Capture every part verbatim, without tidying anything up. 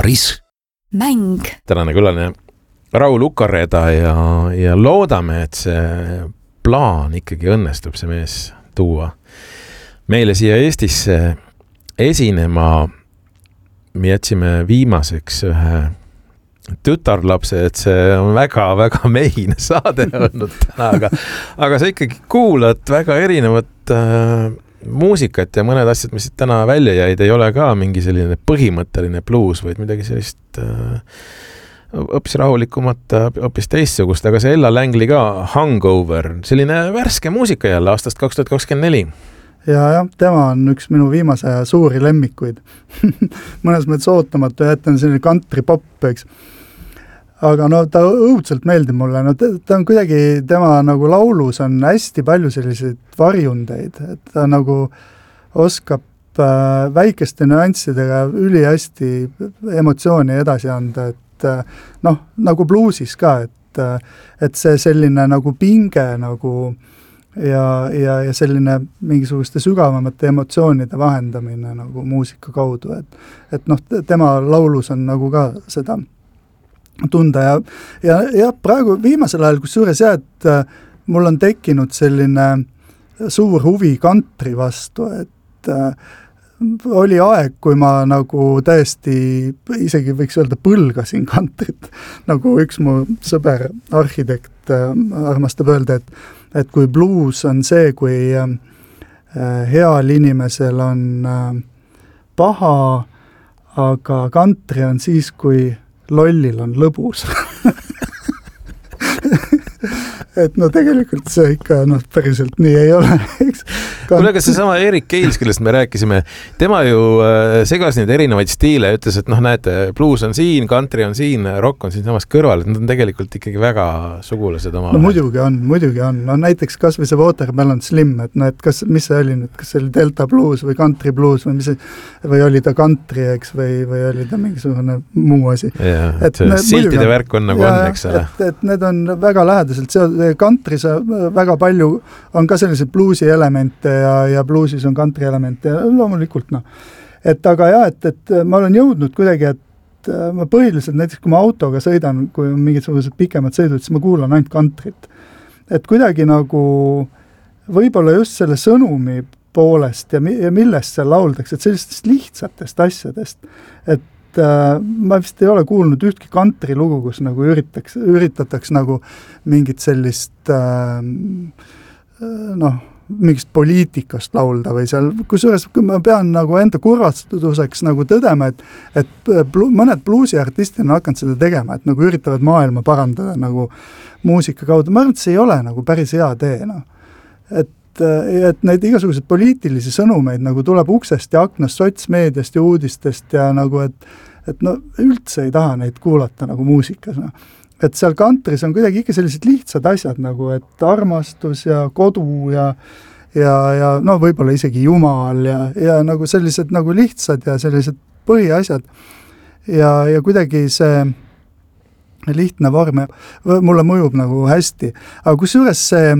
Paaris. Mäng. Tänane külaline Raul Ukareda ja, ja loodame, et see plaan ikkagi õnnestub see mees tuua meile siia Eestisse esinema. Me jätsime viimaseks ühe tütarlapse, et see on väga-väga mehine saade olnud täna, aga, aga sa ikkagi kuulad väga erinevat äh, muusikat ja mõned asjad, mis täna välja jäid, ei ole ka mingi selline põhimõtteline blues, vaid midagi sellist äh, õppis rahulikumat, õppis teistsugust, aga see Ella Langley ka, Hangover, selline värske muusika jälle aastast kaks tuhat kakskümmend neli. Ja, ja, tema on üks minu viimase aja suuri lemmikuid. Mõnes mõttes ootamatu ja et on selline country pop, eks. Aga no ta õudselt meeldib mulle. No, ta, ta on kuidagi, tema nagu laulus on hästi palju selliseid varjundeid, et ta nagu oskab äh, väikeste nüanssidega üli hästi emotsiooni edasi anda, et noh, nagu bluusis ka, et, et see selline nagu pinge nagu ja, ja, ja selline mingisuguste sügavamate emotsioonide vahendamine nagu muusika kaudu, et, et noh, tema laulus on nagu ka seda tunda ja, ja, ja praegu viimasel ajal, kus suures jah, et mul on tekkinud selline suur huvi country vastu, et oli aeg, kui ma nagu täiesti, isegi võiks öelda põlgasin countryt, nagu üks mu sõber, arhitekt armastab öelda, et, et kui blues on see, kui heal inimesel on paha, aga country on siis, kui lollil on lõbus. Et no tegelikult see ikka noh, päriselt nii ei ole, eks. Kuule, aga see sama Erik Keils, kellest me rääkisime, tema ju äh, segas neid erinevaid stiile ja ütles, et noh, näete, blues on siin, country on siin, rock on siin samas kõrval, et nad on tegelikult ikkagi väga sugulased oma. No muidugi on, muidugi on. No näiteks kas või see Watermelon Slim, et no, et kas, mis see oli nüüd, kas see oli Delta blues või country blues või mis see, või oli ta country, eks, või, või oli ta mingisugune muu asi. Ja, et, et see siltide on, värk on nagu ja, on, eks ole. Et, et need on väga lähedaselt, see country's väga palju on ka selliseid bluusi elemente ja, ja bluusis on country elemente ja loomulikult noh. Et aga jah, et, et ma olen jõudnud kuidagi, et ma põhiliselt näiteks kui ma autoga sõidan, kui on mingisugused pikemad sõidud, siis ma kuulan ainult countryt. Et kuidagi nagu võib-olla just selle sõnumi poolest ja, ja millest seal lauldaks, et sellistest lihtsatest asjadest, et Uh, ma vist ei ole kuulnud ühtki country lugu, kus nagu üritaks, üritataks nagu mingit sellist uh, noh, mingist poliitikast laulda või seal, kusjuures ma pean nagu enda kurvastuseks nagu tõdema, et, et blu, mõned bluusiartistid on hakanud seda tegema, et nagu üritavad maailma parandada nagu muusika kaudu. Ma arvan, et see ei ole nagu päris hea tee, noh. Et et neid igasugused poliitilisi sõnumeid nagu tuleb uksest ja aknast, sotsmeediast ja uudistest ja nagu, et, et no üldse ei taha neid kuulata nagu muusikas. No. Et seal country's on kuidagi ikka sellised lihtsad asjad nagu, et armastus ja kodu ja, ja, ja no võib-olla isegi jumal ja, ja nagu sellised nagu lihtsad ja sellised põhiasjad. Ja, ja kuidagi see lihtne vorm mulle mõjub nagu hästi. Aga kusjuures see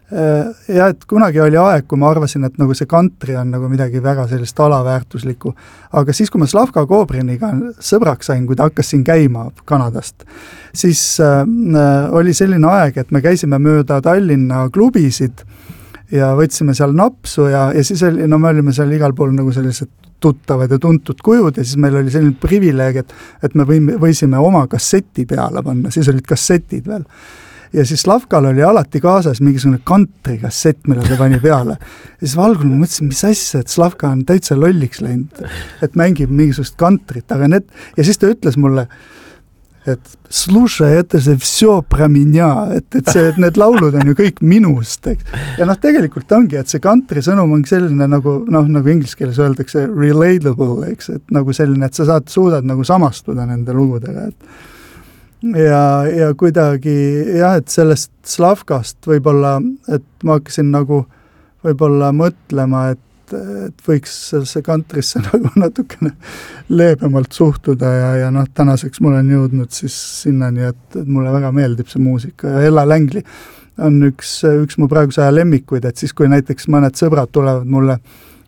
ja et kunagi oli aeg, kui ma arvasin, et nagu see country on nagu midagi väga sellist alaväärtuslikku, aga siis, kui ma Slavka Kobriniga sõbraks sain, kui ta hakkas siin käima Kanadast, siis äh, oli selline aeg, et me käisime mööda Tallinna klubisid ja võtsime seal napsu ja, ja siis oli, no me olime seal igal pool nagu sellised tuttavad ja tuntud kujud ja siis meil oli selline privileeg, et, et me võime, võisime oma kasseti peale panna, siis olid kassetid veel. Ja siis Slavkal oli alati kaasas mingisugune country kassett, mille ta pani peale. Ja siis valgul ma mõtlesin, mis asja, et Slavka on täitsa lolliks läinud, et mängib mingisugust countryt, aga need, ja siis ta ütles mulle, et sluša, et see vsё pra меня, et, et, see, et need laulud on ju kõik minust. Eks. Ja noh, tegelikult ongi, et see country sõnum on selline nagu, noh, nagu inglise keeles öeldakse relatable, eks, et nagu selline, et sa saad, suudad nagu samastuda nende lugudega, et ja, ja kuidagi jah, et sellest Slavkast võib-olla, et ma hakkasin nagu võib-olla mõtlema, et, et võiks sellesse countrysse nagu natukene leebemalt suhtuda ja, ja noh, tänaseks mul on jõudnud siis sinnani, et, et mulle väga meeldib see muusika ja Ella Langley on üks, üks mu praeguse aja lemmikuid, et siis kui näiteks mõned sõbrad tulevad mulle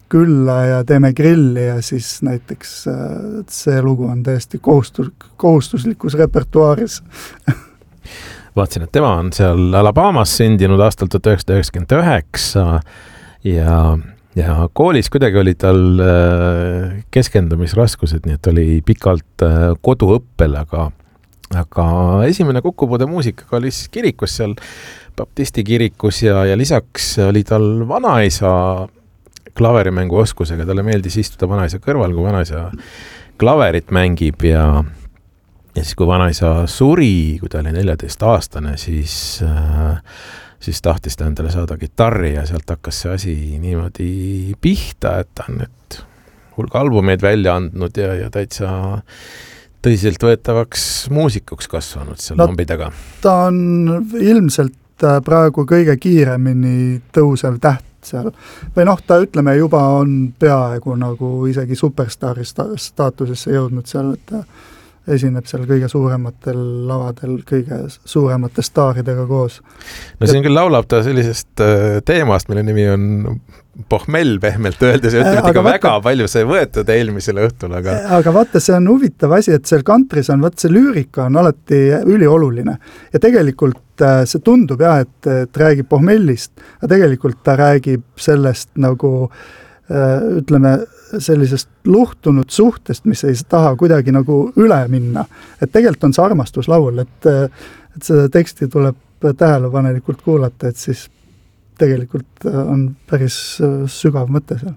külla ja teeme grilli ja siis näiteks see lugu on täiesti kohustus, kohustuslikus repertuaaris. Vaatsin, et tema on seal Alabamas sündinud aastal tuhat üheksasada üheksakümmend üheksa ja, ja koolis kuidagi oli tal keskendumisraskused, nii et oli pikalt koduõppel, aga, aga esimene kokkupuude muusikaga oli siis kirikus seal, baptisti kirikus ja, ja lisaks oli tal vanaisa klaverimängu oskusega, talle meeldis istuda vanaisa kõrval, kui vanaisa klaverit mängib ja, ja siis kui vanaisa suri, kui ta oli neljateist aastane, siis, äh, siis tahtis ta endale saada gitarri ja sealt hakkas see asi niimoodi pihta, et ta on nüüd hulga albumeid välja andnud ja, ja täitsa tõsiselt võetavaks muusikuks kasvanud seal no, lombidega. Ta on ilmselt praegu kõige kiiremini tõusev täht seal. Või noh, ta ütleme juba on peaaegu nagu isegi superstaari sta- staatusesse jõudnud seal, et ta esineb seal kõige suurematel lavadel, kõige suuremate staaridega koos. No siin küll laulab ta sellisest teemast, mille nimi on pohmell pehmelt öeldes ja ütleb, et ikka väga palju see võetud eelmisele õhtul, aga... Aga vaata, see on huvitav asi, et seal kantris on, vaata see lüürika on alati ülioluline. Ja tegelikult see tundub jah, et, et räägib pohmellist, aga tegelikult ta räägib sellest nagu, ütleme, sellisest luhtunud suhtest, mis ei taha kuidagi nagu üle minna. Et tegelikult on see armastuslaul, et, et seda teksti tuleb tähelepanelikult kuulata, et siis tegelikult on päris sügav mõte seal.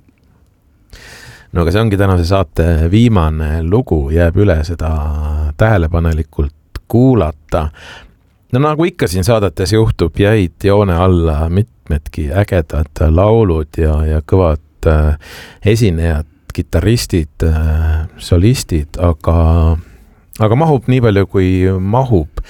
No aga see ongi tänase saate viimane lugu, jääb üle seda tähelepanelikult kuulata. No nagu ikka siin saadetes juhtub, jäid joone alla mitmedki ägedad laulud ja, ja kõvad esinejad, kitarristid, solistid, aga, aga mahub nii palju, kui mahub.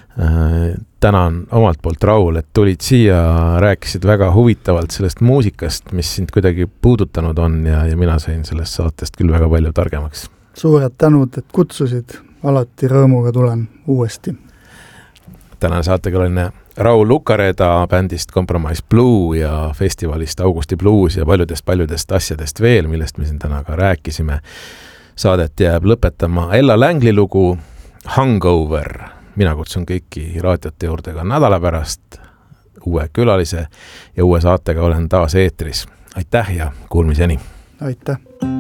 Tänan omalt poolt, Raul, et tulid siia, rääkisid väga huvitavalt sellest muusikast, mis sind kuidagi puudutanud on ja, ja mina sain sellest saatest küll väga palju targemaks. Suured tänud, et kutsusid, alati rõõmuga tulen uuesti. Tänane saatekülaline Raul Lukareda bändist Compromise Blue ja festivalist Augusti Blues ja paljudest-paljudest asjadest veel, millest me siin täna ka rääkisime. Saadet jääb lõpetama Ella Langli lugu Hangover. Mina kutsun kõiki raadiote juurde ka nädala pärast uue külalise ja uue saatega olen taas eetris. Aitäh ja kuulmiseni! Aitäh!